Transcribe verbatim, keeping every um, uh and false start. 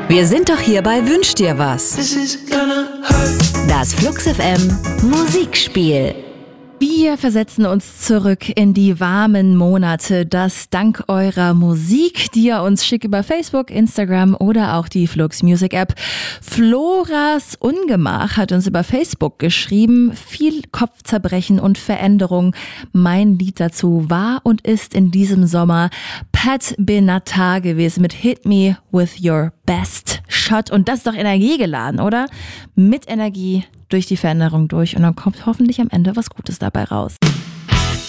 Wir sind doch hier bei Wünsch dir was. Das Flux F M Musikspiel. Wir versetzen uns zurück in die warmen Monate, das dank eurer Musik, die ihr uns schickt über Facebook, Instagram oder auch die Flux Music App. Floras Ungemach hat uns über Facebook geschrieben, viel Kopfzerbrechen und Veränderung. Mein Lied dazu war und ist in diesem Sommer Pat Benatar gewesen mit Hit Me With Your Best Shot. Und das ist doch energiegeladen, oder? Mit Energie durch die Veränderung durch und dann kommt hoffentlich am Ende was Gutes dabei raus.